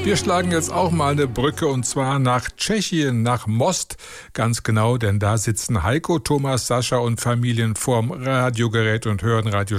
Wir schlagen jetzt auch mal eine Brücke und zwar nach Tschechien, nach Most. Ganz genau, denn da sitzen Heiko, Thomas, Sascha und Familien vorm Radiogerät und hören Radio